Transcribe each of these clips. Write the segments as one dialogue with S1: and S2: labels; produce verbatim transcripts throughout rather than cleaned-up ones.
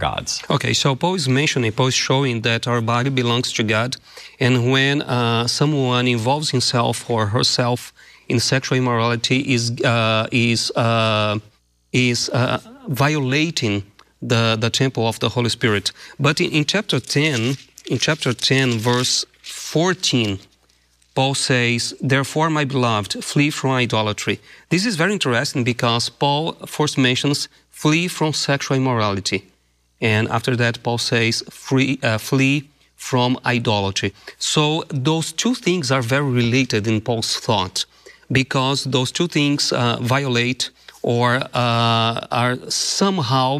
S1: gods.
S2: Okay, so Paul is mentioning, Paul is showing that our body belongs to God, and when uh, someone involves himself or herself in sexual immorality, is uh, is uh, is uh, violating the the temple of the Holy Spirit. But in, in chapter ten, in chapter ten, verse fourteen, Paul says, "Therefore, my beloved, flee from idolatry." This is very interesting because Paul first mentions flee from sexual immorality. And after that, Paul says, Free, uh, flee from idolatry. So those two things are very related in Paul's thought, because those two things uh, violate or uh, are somehow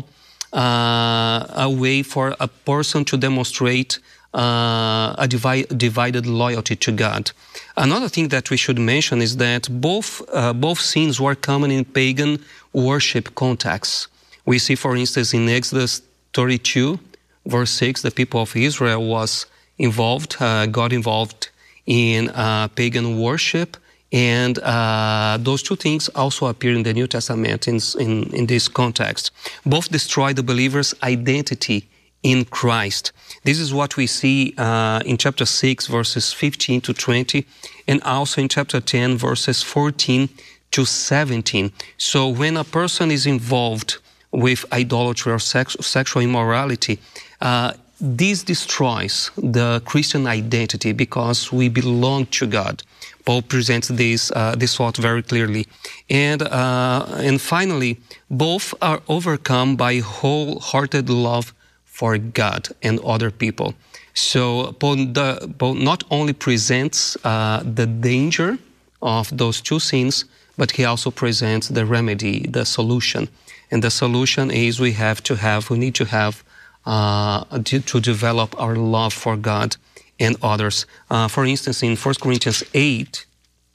S2: uh, a way for a person to demonstrate uh, a divi divided loyalty to God. Another thing that we should mention is that both, uh, both sins were common in pagan worship contexts. We see, for instance, in Exodus thirty-two, verse six, the people of Israel was involved, uh, got involved in uh, pagan worship, and uh, those two things also appear in the New Testament in, in, in this context. Both destroy the believer's identity in Christ. This is what we see uh, in chapter six, verses fifteen to twenty, and also in chapter ten, verses fourteen to seventeen. So when a person is involved with idolatry or sex, sexual immorality, uh, this destroys the Christian identity because we belong to God. Paul presents this uh, this thought very clearly. And, uh, and finally, both are overcome by wholehearted love for God and other people. So Paul, the, Paul not only presents uh, the danger of those two sins, but he also presents the remedy, the solution. And the solution is we have to have, we need to have uh, to, to develop our love for God and others. Uh, for instance, in First Corinthians eight,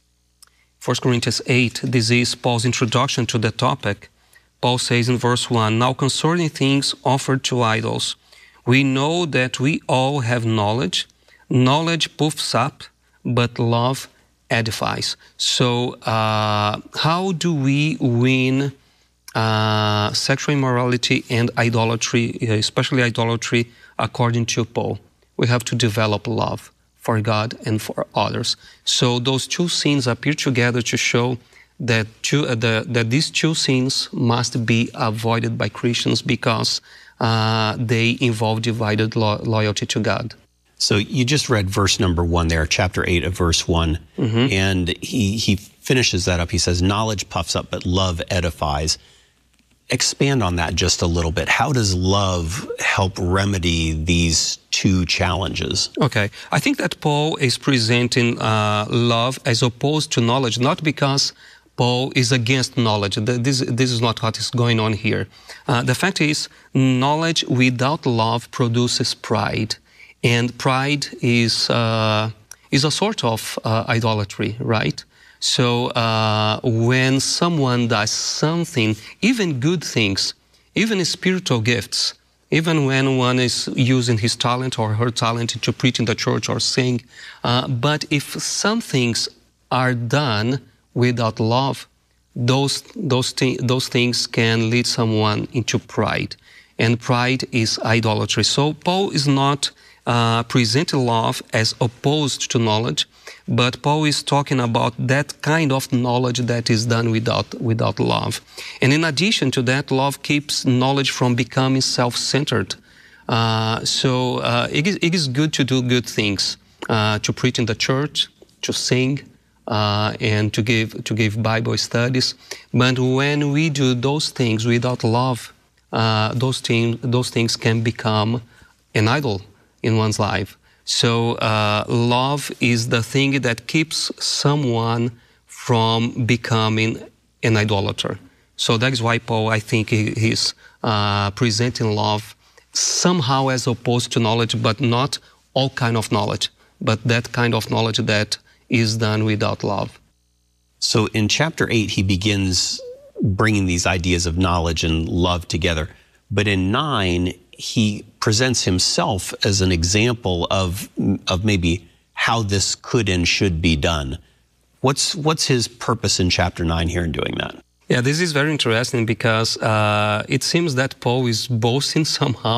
S2: First Corinthians eight, this is Paul's introduction to the topic. Paul says in verse one, "Now concerning things offered to idols, we know that we all have knowledge. Knowledge puffs up, but love edifies." So uh, how do we win Uh, sexual immorality and idolatry, especially idolatry, according to Paul? We have to develop love for God and for others. So those two sins appear together to show that, two, uh, the, that these two sins must be avoided by Christians because uh, they involve divided lo loyalty to God.
S1: So you just read verse number one there, chapter eight of verse one, mm-hmm. and he, he finishes that up. He says, "Knowledge puffs up, but love edifies." Expand on that just a little bit. How does love help remedy these two challenges?
S2: Okay. I think that Paul is presenting uh, love as opposed to knowledge, not because Paul is against knowledge. This, this is not what is going on here. Uh, the fact is, knowledge without love produces pride. And pride is, uh, is a sort of uh, idolatry, right? So uh, when someone does something, even good things, even spiritual gifts, even when one is using his talent or her talent to preach in the church or sing, uh, but if some things are done without love, those, those, th those things can lead someone into pride. And pride is idolatry. So Paul is not uh, presenting love as opposed to knowledge, but Paul is talking about that kind of knowledge that is done without, without love. And in addition to that, love keeps knowledge from becoming self-centered. Uh, so uh, it, is, it is good to do good things, uh, to preach in the church, to sing, uh, and to give, to give Bible studies. But when we do those things without love, uh, those, thing, those things can become an idol in one's life. So uh, love is the thing that keeps someone from becoming an idolater. So that is why Paul, I think, he, he's uh, presenting love somehow as opposed to knowledge, but not all kind of knowledge, but that kind of knowledge that is done without love.
S1: So in chapter eight, he begins bringing these ideas of knowledge and love together. But in nine, he presents himself as an example of, of maybe how this could and should be done. What's, what's his purpose in chapter nine here in doing that?
S2: Yeah, this is very interesting because uh, it seems that Paul is boasting somehow